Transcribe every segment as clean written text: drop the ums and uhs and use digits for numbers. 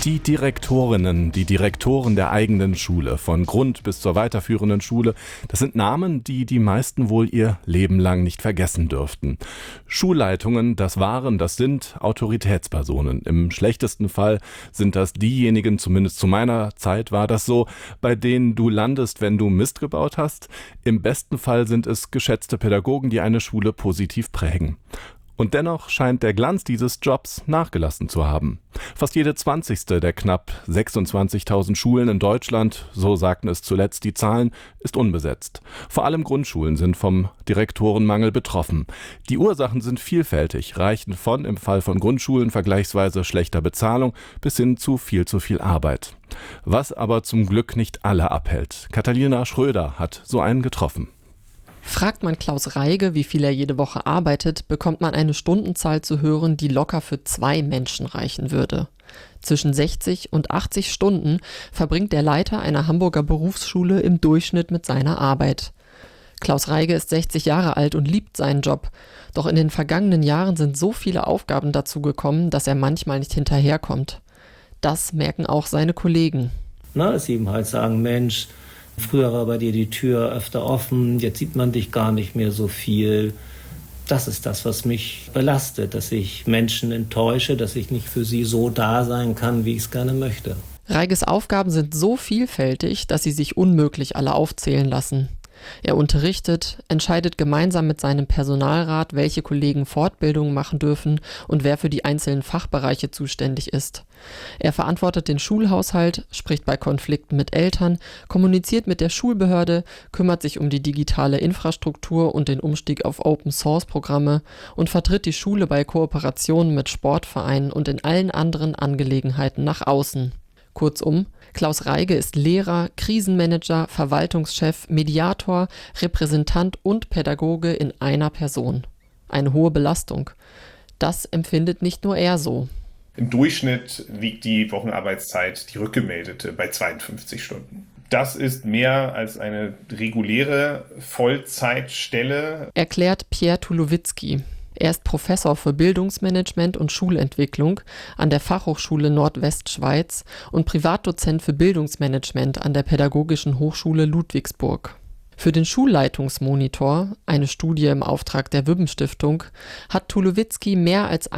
Die Direktorinnen, die Direktoren der eigenen Schule, von Grund- bis zur weiterführenden Schule, das sind Namen, die die meisten wohl ihr Leben lang nicht vergessen dürften. Schulleitungen, das sind Autoritätspersonen. Im schlechtesten Fall sind das diejenigen, zumindest zu meiner Zeit war das so, bei denen du landest, wenn du Mist gebaut hast. Im besten Fall sind es geschätzte Pädagogen, die eine Schule positiv prägen. Und dennoch scheint der Glanz dieses Jobs nachgelassen zu haben. Fast jede 20. der knapp 26.000 Schulen in Deutschland, so sagten es zuletzt die Zahlen, ist unbesetzt. Vor allem Grundschulen sind vom Direktorenmangel betroffen. Die Ursachen sind vielfältig, reichen von, im Fall von Grundschulen, vergleichsweise schlechter Bezahlung bis hin zu viel Arbeit. Was aber zum Glück nicht alle abhält. Katharina Schröder hat so einen getroffen. Fragt man Klaus Reige, wie viel er jede Woche arbeitet, bekommt man eine Stundenzahl zu hören, die locker für 2 Menschen reichen würde. Zwischen 60 und 80 Stunden verbringt der Leiter einer Hamburger Berufsschule im Durchschnitt mit seiner Arbeit. Klaus Reige ist 60 Jahre alt und liebt seinen Job. Doch in den vergangenen Jahren sind so viele Aufgaben dazu gekommen, dass er manchmal nicht hinterherkommt. Das merken auch seine Kollegen. Dass sie ihm halt sagen, Mensch, früher war bei dir die Tür öfter offen, jetzt sieht man dich gar nicht mehr so viel. Das ist das, was mich belastet, dass ich Menschen enttäusche, dass ich nicht für sie so da sein kann, wie ich es gerne möchte. Reiges Aufgaben sind so vielfältig, dass sie sich unmöglich alle aufzählen lassen. Er unterrichtet, entscheidet gemeinsam mit seinem Personalrat, welche Kollegen Fortbildungen machen dürfen und wer für die einzelnen Fachbereiche zuständig ist. Er verantwortet den Schulhaushalt, spricht bei Konflikten mit Eltern, kommuniziert mit der Schulbehörde, kümmert sich um die digitale Infrastruktur und den Umstieg auf Open-Source-Programme und vertritt die Schule bei Kooperationen mit Sportvereinen und in allen anderen Angelegenheiten nach außen. Kurzum, Klaus Reige ist Lehrer, Krisenmanager, Verwaltungschef, Mediator, Repräsentant und Pädagoge in einer Person. Eine hohe Belastung. Das empfindet nicht nur er so. Im Durchschnitt liegt die Wochenarbeitszeit, die rückgemeldete, bei 52 Stunden. Das ist mehr als eine reguläre Vollzeitstelle, erklärt Pierre Tulowitzki. Er ist Professor für Bildungsmanagement und Schulentwicklung an der Fachhochschule Nordwestschweiz und Privatdozent für Bildungsmanagement an der Pädagogischen Hochschule Ludwigsburg. Für den Schulleitungsmonitor, eine Studie im Auftrag der Wübben-Stiftung, hat Tulowitzki mehr als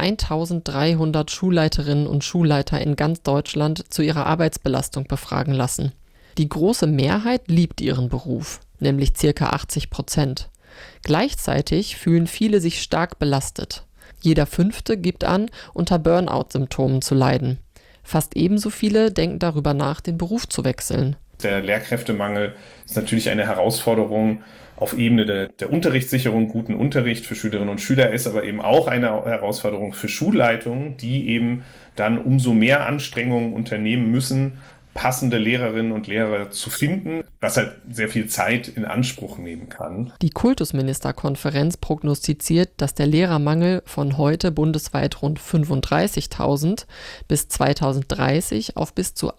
1300 Schulleiterinnen und Schulleiter in ganz Deutschland zu ihrer Arbeitsbelastung befragen lassen. Die große Mehrheit liebt ihren Beruf, nämlich ca. 80%. Gleichzeitig fühlen viele sich stark belastet. Jeder 5. gibt an, unter Burnout-Symptomen zu leiden. Fast ebenso viele denken darüber nach, den Beruf zu wechseln. Der Lehrkräftemangel ist natürlich eine Herausforderung auf Ebene der Unterrichtssicherung, guten Unterricht für Schülerinnen und Schüler, ist aber eben auch eine Herausforderung für Schulleitungen, die eben dann umso mehr Anstrengungen unternehmen müssen, passende Lehrerinnen und Lehrer zu finden, was halt sehr viel Zeit in Anspruch nehmen kann. Die Kultusministerkonferenz prognostiziert, dass der Lehrermangel von heute bundesweit rund 35.000 bis 2030 auf bis zu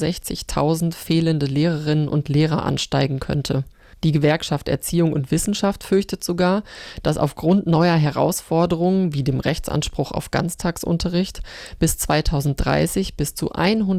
68.000 fehlende Lehrerinnen und Lehrer ansteigen könnte. Die Gewerkschaft Erziehung und Wissenschaft fürchtet sogar, dass aufgrund neuer Herausforderungen wie dem Rechtsanspruch auf Ganztagsunterricht bis 2030 bis zu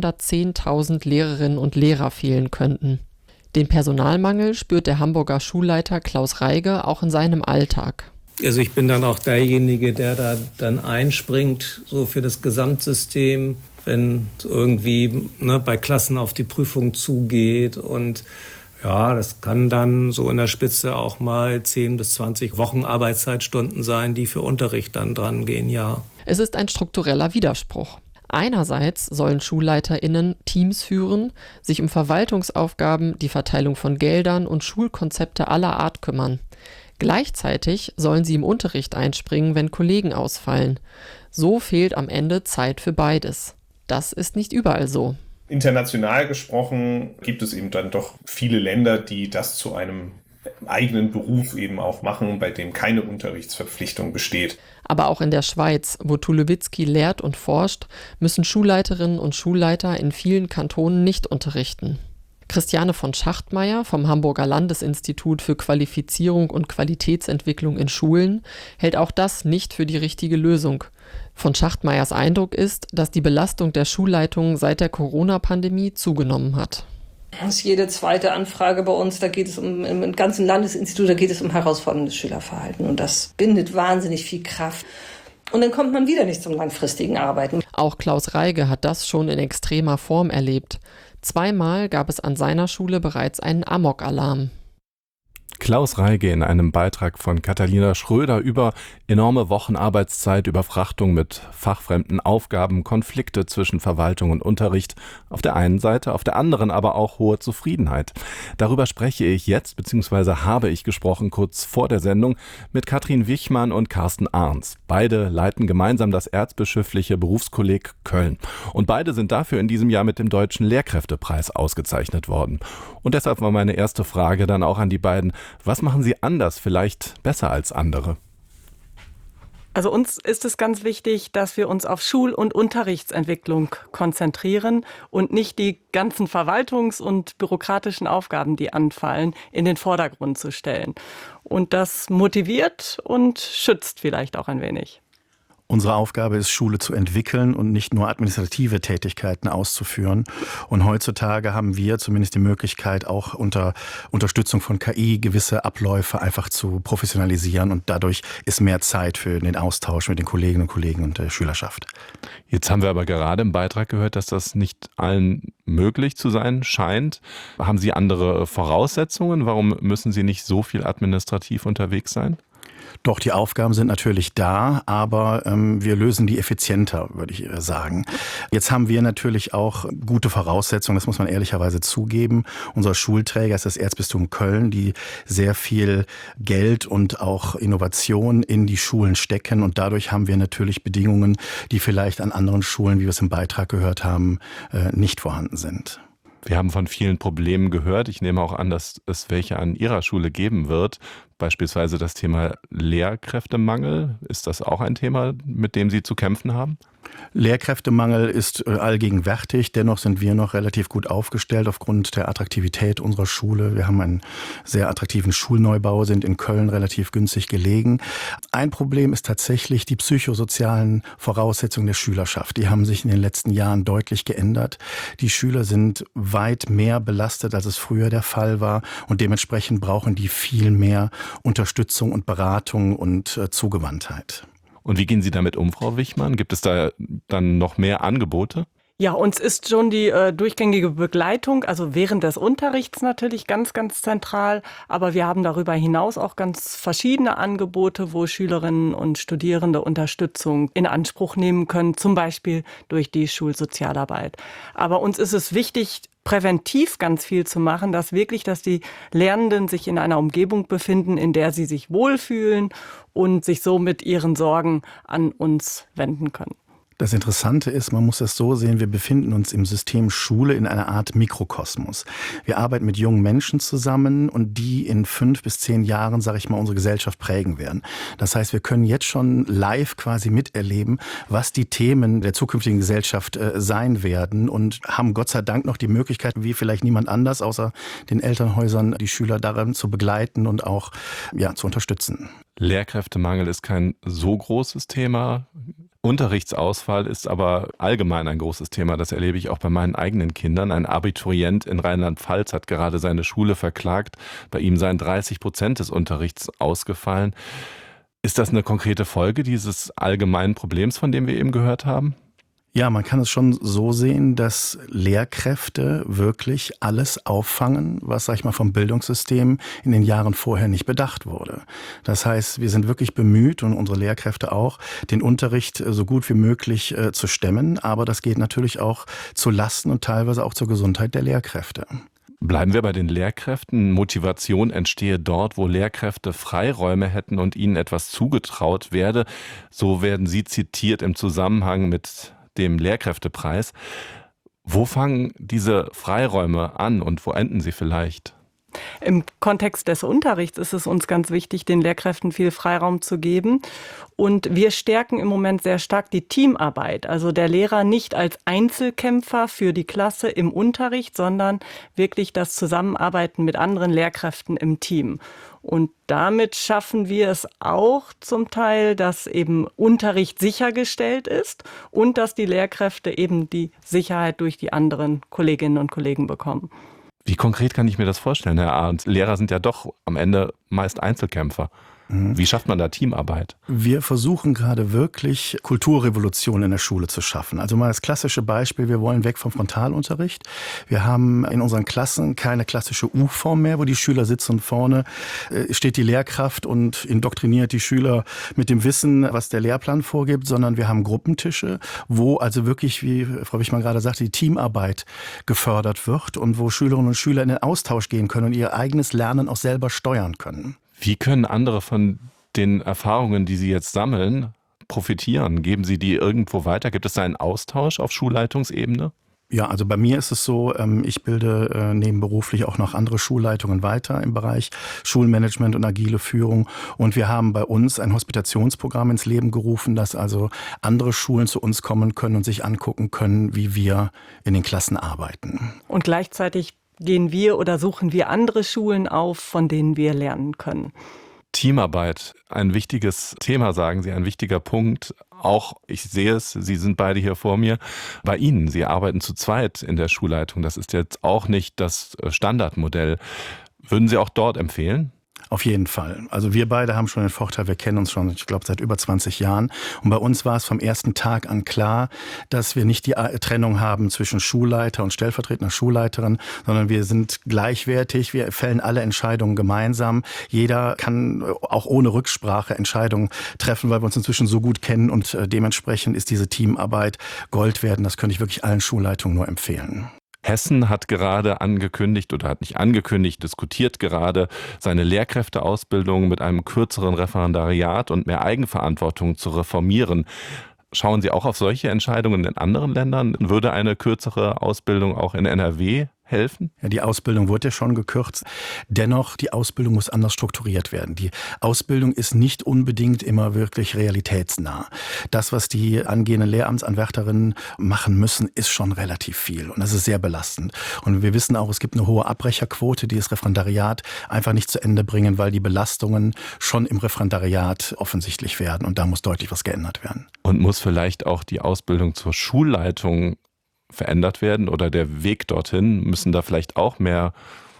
110.000 Lehrerinnen und Lehrer fehlen könnten. Den Personalmangel spürt der Hamburger Schulleiter Klaus Reige auch in seinem Alltag. Also ich bin dann auch derjenige, der da dann einspringt, so für das Gesamtsystem, wenn es irgendwie bei Klassen auf die Prüfung zugeht. Und ja, das kann dann so in der Spitze auch mal 10 bis 20 Wochenarbeitszeitstunden sein, die für Unterricht dann dran gehen, ja. Es ist ein struktureller Widerspruch. Einerseits sollen SchulleiterInnen Teams führen, sich um Verwaltungsaufgaben, die Verteilung von Geldern und Schulkonzepte aller Art kümmern. Gleichzeitig sollen sie im Unterricht einspringen, wenn Kollegen ausfallen. So fehlt am Ende Zeit für beides. Das ist nicht überall so. International gesprochen gibt es eben dann doch viele Länder, die das zu einem eigenen Beruf eben auch machen, bei dem keine Unterrichtsverpflichtung besteht. Aber auch in der Schweiz, wo Tulowitzki lehrt und forscht, müssen Schulleiterinnen und Schulleiter in vielen Kantonen nicht unterrichten. Christiane von Schachtmeier vom Hamburger Landesinstitut für Qualifizierung und Qualitätsentwicklung in Schulen hält auch das nicht für die richtige Lösung Von Schachtmeyers Eindruck ist, dass die Belastung der Schulleitungen seit der Corona-Pandemie zugenommen hat. Das ist jede zweite Anfrage bei uns, da geht es im ganzen Landesinstitut, da geht es um herausforderndes Schülerverhalten. Und das bindet wahnsinnig viel Kraft. Und dann kommt man wieder nicht zum langfristigen Arbeiten. Auch Klaus Reige hat das schon in extremer Form erlebt. 2-mal gab es an seiner Schule bereits einen Amok-Alarm. Klaus Reige in einem Beitrag von Katharina Schröder über enorme Wochenarbeitszeit, Überfrachtung mit fachfremden Aufgaben, Konflikte zwischen Verwaltung und Unterricht auf der einen Seite, auf der anderen aber auch hohe Zufriedenheit. Darüber spreche ich jetzt, beziehungsweise habe ich gesprochen kurz vor der Sendung mit Katrin Wichmann und Carsten Arns. Beide leiten gemeinsam das Erzbischöfliche Berufskolleg Köln. Und beide sind dafür in diesem Jahr mit dem Deutschen Lehrkräftepreis ausgezeichnet worden. Und deshalb war meine erste Frage dann auch an die beiden: Was machen Sie anders, vielleicht besser als andere? Also uns ist es ganz wichtig, dass wir uns auf Schul- und Unterrichtsentwicklung konzentrieren und nicht die ganzen verwaltungs- und bürokratischen Aufgaben, die anfallen, in den Vordergrund zu stellen. Und das motiviert und schützt vielleicht auch ein wenig. Unsere Aufgabe ist, Schule zu entwickeln und nicht nur administrative Tätigkeiten auszuführen. Und heutzutage haben wir zumindest die Möglichkeit, auch unter Unterstützung von KI gewisse Abläufe einfach zu professionalisieren. Und dadurch ist mehr Zeit für den Austausch mit den Kolleginnen und Kollegen und der Schülerschaft. Jetzt haben wir aber gerade im Beitrag gehört, dass das nicht allen möglich zu sein scheint. Haben Sie andere Voraussetzungen? Warum müssen Sie nicht so viel administrativ unterwegs sein? Doch, die Aufgaben sind natürlich da, aber wir lösen die effizienter, würde ich sagen. Jetzt haben wir natürlich auch gute Voraussetzungen, das muss man ehrlicherweise zugeben. Unser Schulträger ist das Erzbistum Köln, die sehr viel Geld und auch Innovation in die Schulen stecken. Und dadurch haben wir natürlich Bedingungen, die vielleicht an anderen Schulen, wie wir es im Beitrag gehört haben, nicht vorhanden sind. Wir haben von vielen Problemen gehört. Ich nehme auch an, dass es welche an Ihrer Schule geben wird. Beispielsweise das Thema Lehrkräftemangel. Ist das auch ein Thema, mit dem Sie zu kämpfen haben? Lehrkräftemangel ist allgegenwärtig. Dennoch sind wir noch relativ gut aufgestellt aufgrund der Attraktivität unserer Schule. Wir haben einen sehr attraktiven Schulneubau, sind in Köln relativ günstig gelegen. Ein Problem ist tatsächlich die psychosozialen Voraussetzungen der Schülerschaft. Die haben sich in den letzten Jahren deutlich geändert. Die Schüler sind weit mehr belastet, als es früher der Fall war. Und dementsprechend brauchen die viel mehr Unterstützung und Beratung und Zugewandtheit. Und wie gehen Sie damit um, Frau Wichmann? Gibt es da dann noch mehr Angebote? Ja, uns ist schon die durchgängige Begleitung, also während des Unterrichts natürlich ganz, ganz zentral. Aber wir haben darüber hinaus auch ganz verschiedene Angebote, wo Schülerinnen und Studierende Unterstützung in Anspruch nehmen können, zum Beispiel durch die Schulsozialarbeit. Aber uns ist es wichtig, präventiv ganz viel zu machen, dass die Lernenden sich in einer Umgebung befinden, in der sie sich wohlfühlen und sich so mit ihren Sorgen an uns wenden können. Das Interessante ist, man muss das so sehen, wir befinden uns im System Schule in einer Art Mikrokosmos. Wir arbeiten mit jungen Menschen zusammen und die in 5 bis 10 Jahren, sage ich mal, unsere Gesellschaft prägen werden. Das heißt, wir können jetzt schon live quasi miterleben, was die Themen der zukünftigen Gesellschaft sein werden und haben Gott sei Dank noch die Möglichkeit, wie vielleicht niemand anders, außer den Elternhäusern, die Schüler daran zu begleiten und auch zu unterstützen. Lehrkräftemangel ist kein so großes Thema. Unterrichtsausfall ist aber allgemein ein großes Thema. Das erlebe ich auch bei meinen eigenen Kindern. Ein Abiturient in Rheinland-Pfalz hat gerade seine Schule verklagt. Bei ihm seien 30% des Unterrichts ausgefallen. Ist das eine konkrete Folge dieses allgemeinen Problems, von dem wir eben gehört haben? Ja, man kann es schon so sehen, dass Lehrkräfte wirklich alles auffangen, was, sag ich mal, vom Bildungssystem in den Jahren vorher nicht bedacht wurde. Das heißt, wir sind wirklich bemüht und unsere Lehrkräfte auch, den Unterricht so gut wie möglich zu stemmen. Aber das geht natürlich auch zu Lasten und teilweise auch zur Gesundheit der Lehrkräfte. Bleiben wir bei den Lehrkräften. Motivation entstehe dort, wo Lehrkräfte Freiräume hätten und ihnen etwas zugetraut werde. So werden Sie zitiert im Zusammenhang mit dem Lehrkräftepreis. Wo fangen diese Freiräume an und wo enden sie vielleicht? Im Kontext des Unterrichts ist es uns ganz wichtig, den Lehrkräften viel Freiraum zu geben. Und wir stärken im Moment sehr stark die Teamarbeit. Also der Lehrer nicht als Einzelkämpfer für die Klasse im Unterricht, sondern wirklich das Zusammenarbeiten mit anderen Lehrkräften im Team. Und damit schaffen wir es auch zum Teil, dass eben Unterricht sichergestellt ist und dass die Lehrkräfte eben die Sicherheit durch die anderen Kolleginnen und Kollegen bekommen. Wie konkret kann ich mir das vorstellen, Herr Arndt? Lehrer sind ja doch am Ende meist Einzelkämpfer. Wie schafft man da Teamarbeit? Wir versuchen gerade wirklich Kulturrevolution in der Schule zu schaffen. Also mal das klassische Beispiel, wir wollen weg vom Frontalunterricht. Wir haben in unseren Klassen keine klassische U-Form mehr, wo die Schüler sitzen und vorne steht die Lehrkraft und indoktriniert die Schüler mit dem Wissen, was der Lehrplan vorgibt, sondern wir haben Gruppentische, wo also wirklich, wie Frau Wichmann gerade sagte, die Teamarbeit gefördert wird und wo Schülerinnen und Schüler in den Austausch gehen können und ihr eigenes Lernen auch selber steuern können. Wie können andere von den Erfahrungen, die Sie jetzt sammeln, profitieren? Geben Sie die irgendwo weiter? Gibt es da einen Austausch auf Schulleitungsebene? Ja, also bei mir ist es so, ich bilde nebenberuflich auch noch andere Schulleitungen weiter im Bereich Schulmanagement und agile Führung. Und wir haben bei uns ein Hospitationsprogramm ins Leben gerufen, dass also andere Schulen zu uns kommen können und sich angucken können, wie wir in den Klassen arbeiten. Und gleichzeitig gehen wir oder suchen wir andere Schulen auf, von denen wir lernen können. Teamarbeit, ein wichtiges Thema, sagen Sie, ein wichtiger Punkt. Auch, ich sehe es, Sie sind beide hier vor mir, bei Ihnen. Sie arbeiten zu zweit in der Schulleitung. Das ist jetzt auch nicht das Standardmodell. Würden Sie auch dort empfehlen? Auf jeden Fall. Also wir beide haben schon den Vorteil, wir kennen uns schon, ich glaube, seit über 20 Jahren. Und bei uns war es vom ersten Tag an klar, dass wir nicht die Trennung haben zwischen Schulleiter und stellvertretender Schulleiterin, sondern wir sind gleichwertig, wir fällen alle Entscheidungen gemeinsam. Jeder kann auch ohne Rücksprache Entscheidungen treffen, weil wir uns inzwischen so gut kennen und dementsprechend ist diese Teamarbeit Gold wert. Das könnte ich wirklich allen Schulleitungen nur empfehlen. Hessen hat gerade angekündigt oder hat nicht angekündigt, diskutiert gerade seine Lehrkräfteausbildung mit einem kürzeren Referendariat und mehr Eigenverantwortung zu reformieren. Schauen Sie auch auf solche Entscheidungen in anderen Ländern? Würde eine kürzere Ausbildung auch in NRW helfen? Ja, die Ausbildung wurde ja schon gekürzt. Dennoch, die Ausbildung muss anders strukturiert werden. Die Ausbildung ist nicht unbedingt immer wirklich realitätsnah. Das, was die angehenden Lehramtsanwärterinnen machen müssen, ist schon relativ viel. Und das ist sehr belastend. Und wir wissen auch, es gibt eine hohe Abbrecherquote, die das Referendariat einfach nicht zu Ende bringen, weil die Belastungen schon im Referendariat offensichtlich werden. Und da muss deutlich was geändert werden. Und muss vielleicht auch die Ausbildung zur Schulleitung verändert werden oder der Weg dorthin? Müssen da vielleicht auch mehr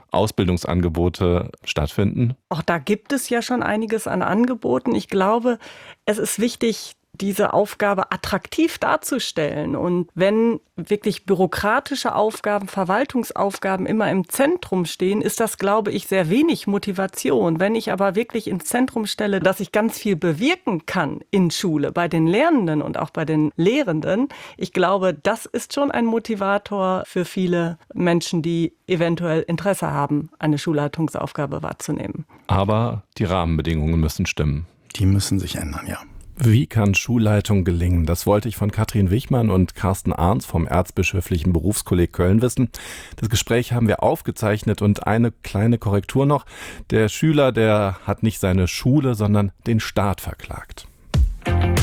Ausbildungsangebote stattfinden? Auch da gibt es ja schon einiges an Angeboten. Ich glaube, es ist wichtig, diese Aufgabe attraktiv darzustellen. Und wenn wirklich bürokratische Aufgaben, Verwaltungsaufgaben immer im Zentrum stehen, ist das, glaube ich, sehr wenig Motivation. Wenn ich aber wirklich ins Zentrum stelle, dass ich ganz viel bewirken kann in Schule, bei den Lernenden und auch bei den Lehrenden, ich glaube, das ist schon ein Motivator für viele Menschen, die eventuell Interesse haben, eine Schulleitungsaufgabe wahrzunehmen. Aber die Rahmenbedingungen müssen stimmen. Die müssen sich ändern, ja. Wie kann Schulleitung gelingen? Das wollte ich von Katrin Wichmann und Carsten Arndt vom Erzbischöflichen Berufskolleg Köln wissen. Das Gespräch haben wir aufgezeichnet und eine kleine Korrektur noch. Der Schüler, der hat nicht seine Schule, sondern den Staat verklagt.